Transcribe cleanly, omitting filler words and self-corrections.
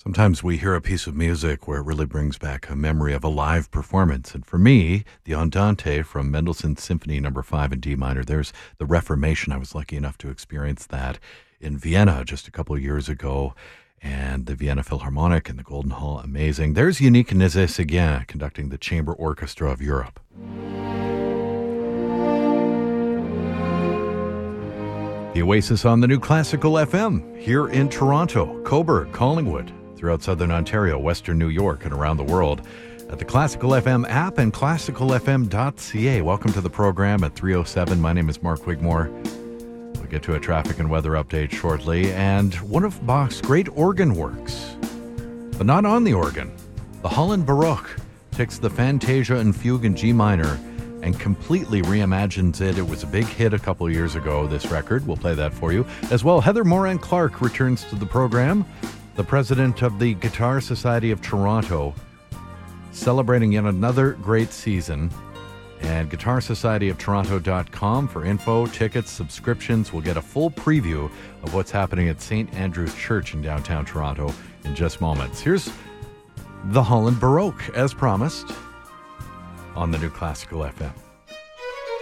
Sometimes we hear a piece of music where it really brings back a memory of a live performance. And for me, the Andante from Mendelssohn's Symphony No. 5 in D minor, there's the Reformation. I was lucky enough to experience that in Vienna just a couple of years ago. And the Vienna Philharmonic and the Golden Hall, amazing. There's Yannick Nézet-Séguin conducting the Chamber Orchestra of Europe. The Oasis on the New Classical FM here in Toronto, Cobourg, Collingwood, throughout Southern Ontario, Western New York, and around the world at the Classical FM app and classicalfm.ca. Welcome to the program at 3:07. My name is Mark Wigmore. We'll get to a traffic and weather update shortly. And one of Bach's great organ works, but not on the organ. The Holland Baroque takes the Fantasia and Fugue in G minor and completely reimagines it. It was a big hit a couple of years ago, this record. We'll play that for you. As well, Heather Moran-Clark returns to the program, the president of the Guitar Society of Toronto, celebrating yet another great season. And GuitarSocietyOfToronto.com for info, tickets, subscriptions. We'll get a full preview of what's happening at St. Andrew's Church in downtown Toronto in just moments. Here's the Holland Baroque, as promised, on the New Classical FM.